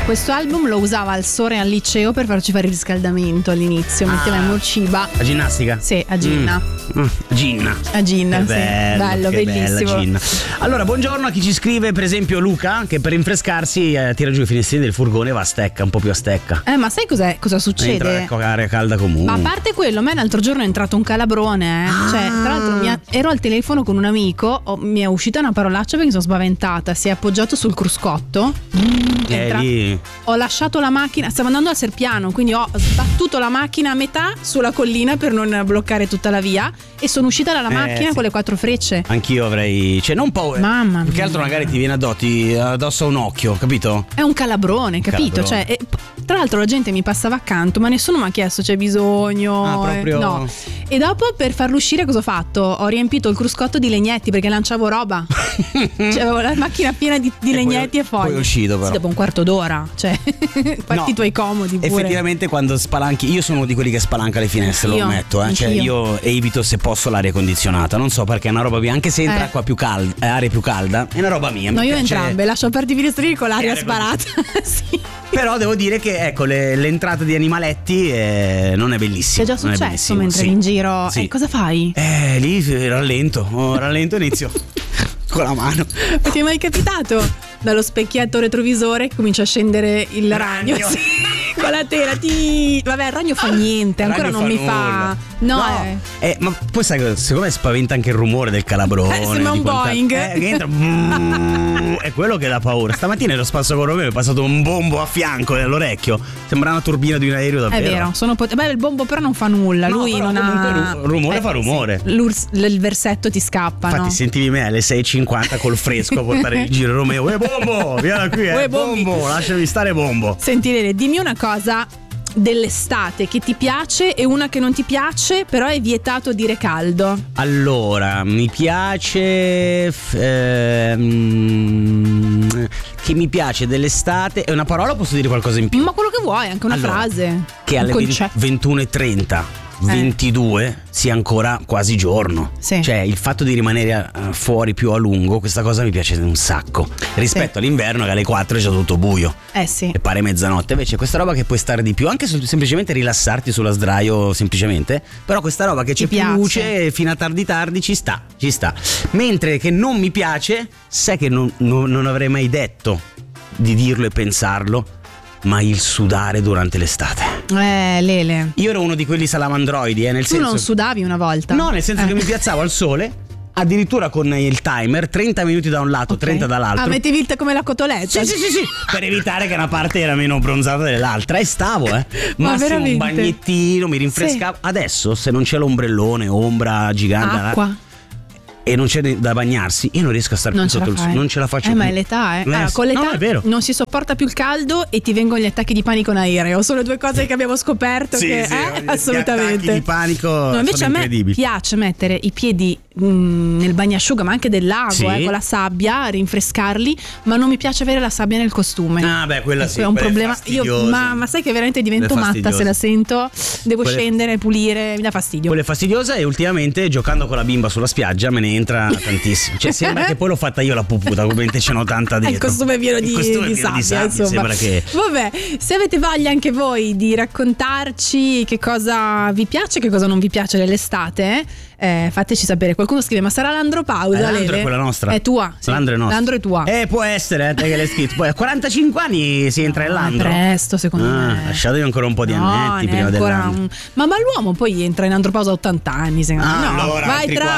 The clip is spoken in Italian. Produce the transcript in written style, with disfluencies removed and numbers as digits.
Questo album lo usava al Sore al liceo per farci fare il riscaldamento all'inizio. Metteva in Murciba. La ginnastica? Sì, a Ginna. Ginna. A Ginna, Che sì. bello, che bellissimo. bella Ginna. Allora, buongiorno a chi ci scrive, per esempio Luca, che per rinfrescarsi tira giù i finestrini del furgone e va a stecca, un po' più a stecca. Ma sai cosa succede? Entra aria calda comunque. Ma a parte quello, a me l'altro giorno è entrato un calabrone. Cioè, tra l'altro ero al telefono con un amico, mi è uscita una parolaccia perché sono spaventata. Si è appoggiato sul cruscotto. Lì. Ho lasciato la macchina, stavo andando a Serpiano, quindi ho sbattuto la macchina a metà sulla collina per non bloccare tutta la via e sono uscita dalla macchina con le 4 frecce. Anch'io avrei, cioè non paura. Mamma mia. Più che altro magari ti viene addosso un occhio, capito? È un calabrone, capito? Calabrone. Cioè, tra l'altro la gente mi passava accanto, ma nessuno mi ha chiesto c'è bisogno. Proprio. No. E dopo per farlo uscire cosa ho fatto? Ho riempito il cruscotto di legnetti perché lanciavo roba. Cioè, avevo la macchina piena di legnetti e foglie. Poi è uscito però. Sì, dopo un quarto d'ora. Cioè, fatti i tuoi comodi pure. Effettivamente quando spalanchi, io sono uno di quelli che spalanca le finestre, lo ammetto, Cioè io evito se posso l'aria condizionata, non so perché è una roba mia, anche se entra acqua più calda, aria più calda, è una roba mia. No, mi io piace. entrambe, lascio aperti i finestrini con l'aria sparata. Sì. Però devo dire che ecco l'entrata di animaletti non è bellissima. È già successo mentre eri in giro. Sì. Cosa fai? Lì rallento inizio con la mano. Ma ti è mai capitato dallo specchietto retrovisore che comincia a scendere il ragno? Sì, con la tela. Vabbè, il ragno fa niente, ancora non mi fa. No. Ma poi sai cosa? Secondo me spaventa anche il rumore del calabrone. Sembra un Boeing. Che entra. È quello che dà paura. Stamattina ero spasso con Romeo, è passato un bombo a fianco nell'orecchio. Sembra una turbina di un aereo davvero. È vero, beh, il bombo però non fa nulla. No, lui non ha. Rumore fa rumore. Sì. Il versetto ti scappa. Infatti, no? sentivi me alle 6:50 col fresco a portare in giro Romeo. Bombo, vieni qui, bombo, lasciami stare, bombo. Senti Lele, dimmi una cosa dell'estate che ti piace e una che non ti piace, però è vietato dire caldo. Allora, mi piace che mi piace dell'estate è una parola o posso dire qualcosa in più? Ma quello che vuoi, anche una frase. Che alle 21:30 22 sia ancora quasi giorno. Sì. Cioè il fatto di rimanere fuori più a lungo, questa cosa mi piace un sacco rispetto all'inverno che alle 4 è già tutto buio sì. e pare mezzanotte. Invece questa roba che puoi stare di più, anche semplicemente rilassarti sulla sdraio semplicemente, però questa roba che c'è più luce fino a tardi ci sta. Mentre che non mi piace, sai che non avrei mai detto di dirlo e pensarlo, ma il sudare durante l'estate. Lele, io ero uno di quelli salamandroidi, nel tu senso. Non sudavi una volta? No, nel senso che mi piazzavo al sole, addirittura con il timer, 30 minuti da un lato, 30 dall'altro. Mettevi il come la cotoletta? Sì, per evitare che una parte era meno bronzata dell'altra. E stavo, massimo un bagnettino, mi rinfrescavo. Sì. Adesso, se non c'è l'ombrellone, ombra gigante, acqua, e non c'è da bagnarsi, io non riesco a stare più sotto il sole, non ce la faccio più. Ma è l'età, Allora, con l'età è vero. Non si sopporta più il caldo e ti vengono gli attacchi di panico in aereo. Sono le due cose che abbiamo scoperto assolutamente. Gli attacchi di panico invece sono incredibili. A me piace mettere i piedi nel bagnasciuga, ma anche del lago, con la sabbia, rinfrescarli, ma non mi piace avere la sabbia nel costume. Quella sì, è un problema. Ma sai che veramente divento matta se la sento, devo scendere, pulire, mi dà fastidio. Quella è fastidiosa, e ultimamente giocando con la bimba sulla spiaggia me ne entra tantissimo. Cioè sembra che poi l'ho fatta io la puputa, come ce n'ho tanta dietro. Il costume è pieno di sabbia, insomma. Sembra che... Vabbè, se avete voglia anche voi di raccontarci che cosa vi piace, che cosa non vi piace dell'estate, fateci sapere. Qualcuno scrive: ma sarà l'andropausa? L'andro è quella nostra. È tua, sì. L'andro è nostra. L'andro è tua. Può essere, te che l'hai scritto. Poi a 45 anni si entra nell'andro. Presto, secondo me. Lasciatevi ancora un po' di annetti prima dell'andro. Ma l'uomo poi entra in andropausa a 80 anni, secondo me. Allora, vai tra